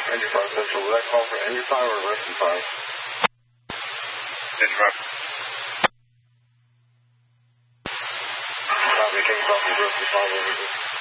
Engine 5 Central, would I call for Engine 5 or Rescue 5? Engine 5. Copy, King Copy, Rescue 5 over here.